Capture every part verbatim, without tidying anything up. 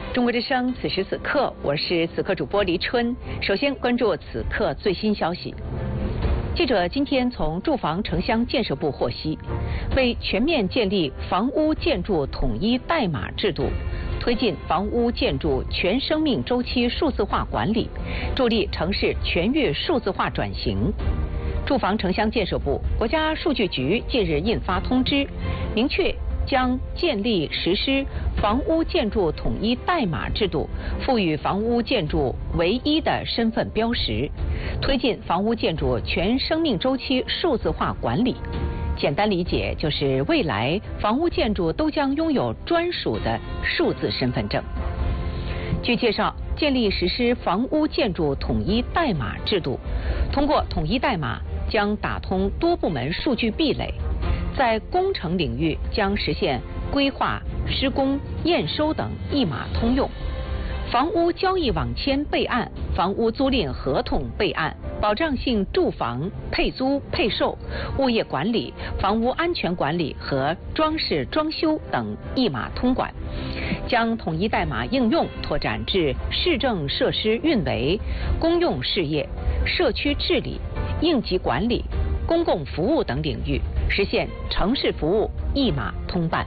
中国之声，此时此刻，我是此刻主播黎春。首先关注此刻最新消息。记者今天从住房城乡建设部获悉，为全面建立房屋建筑统一代码制度，推进房屋建筑全生命周期数字化管理，助力城市全域数字化转型。住房城乡建设部、国家数据局近日印发通知，明确将建立实施房屋建筑统一代码制度，赋予房屋建筑唯一的身份标识，推进房屋建筑全生命周期数字化管理。简单理解就是未来房屋建筑都将拥有专属的数字身份证。据介绍，建立实施房屋建筑统一代码制度，通过统一代码将打通多部门数据壁垒，在工程领域将实现规划、施工、验收等一码通用；房屋交易网签备案、房屋租赁合同备案、保障性住房配租配售、物业管理、房屋安全管理和装饰装修等一码通管，将统一代码应用拓展至市政设施运维、公用事业、社区治理、应急管理、公共服务等领域，实现城市服务一码通办。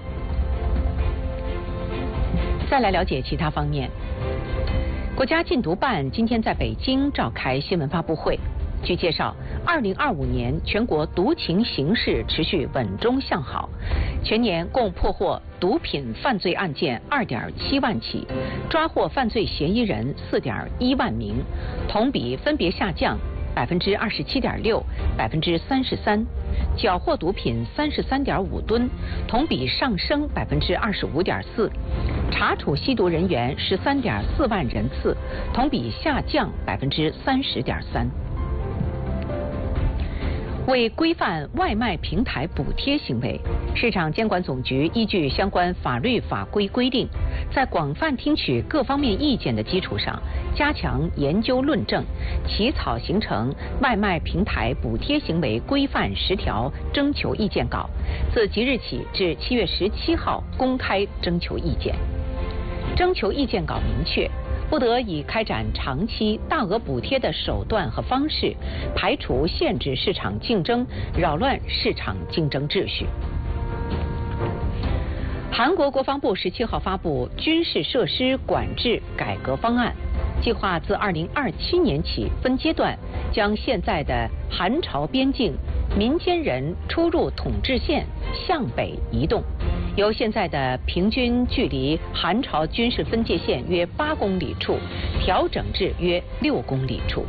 再来了解其他方面。国家禁毒办今天在北京召开新闻发布会。据介绍，二零二五年全国毒情形势持续稳中向好，全年共破获毒品犯罪案件二点七万起，抓获犯罪嫌疑人四点一万名，同比分别下降百分之二十七点六、百分之三十三，缴获毒品三十三点五吨，同比上升百分之二十五点四，查处吸毒人员十三点四万人次，同比下降百分之三十点三。为规范外卖平台补贴行为，市场监管总局依据相关法律法规规定，在广泛听取各方面意见的基础上，加强研究论证，起草形成外卖平台补贴行为规范十条征求意见稿，自即日起至七月十七号公开征求意见。征求意见稿明确，不得以开展长期大额补贴的手段和方式，排除限制市场竞争，扰乱市场竞争秩序。韩国国防部十七号发布军事设施管制改革方案，计划自二零二七年起分阶段将现在的韩朝边境民间人出入统治线向北移动，由现在的平均距离韩朝军事分界线约八公里处调整至约六公里处。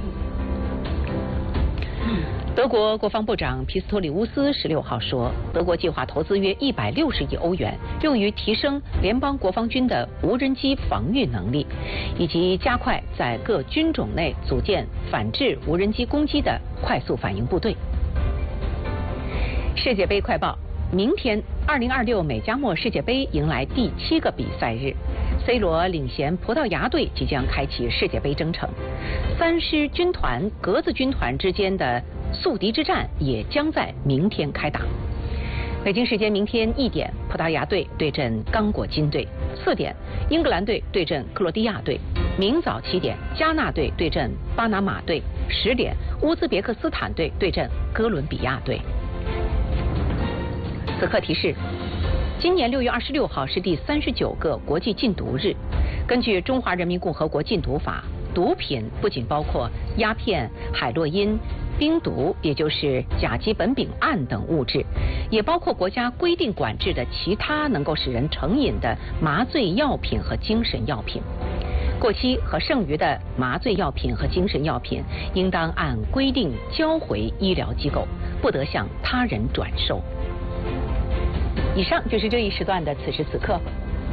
德国国防部长皮斯托里乌斯十六号说，德国计划投资约一百六十亿欧元，用于提升联邦国防军的无人机防御能力，以及加快在各军种内组建反制无人机攻击的快速反应部队。世界杯快报。明天，二零二六美加墨世界杯迎来第七个比赛日 ，C 罗领衔葡萄牙队即将开启世界杯征程，三狮军团、格子军团之间的宿敌之战也将在明天开打。北京时间明天一点，葡萄牙队对阵刚果金队；四点，英格兰队对阵克罗地亚队；明早七点，加纳队对阵巴拿马队；十点，乌兹别克斯坦队对阵哥伦比亚队。此刻提示：今年六月二十六号是第三十九个国际禁毒日。根据《中华人民共和国禁毒法》，毒品不仅包括鸦片、海洛因、冰毒，也就是甲基苯丙胺等物质，也包括国家规定管制的其他能够使人成瘾的麻醉药品和精神药品。过期和剩余的麻醉药品和精神药品，应当按规定交回医疗机构，不得向他人转售。以上就是这一时段的此时此刻。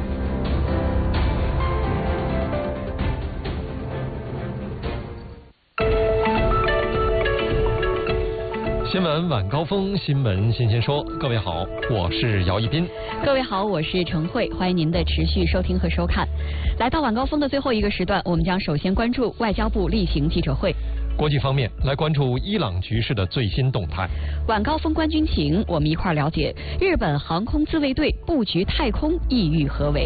新闻晚高峰，新闻新鲜说。各位好，我是姚一斌。 各位好，我是程慧，欢迎您的持续收听和收看。来到晚高峰的最后一个时段，我们将首先关注外交部例行记者会。 国际方面，来关注伊朗局势的最新动态。 晚高峰观军情，我们一块儿了解日本航空自卫队布局太空意欲何为。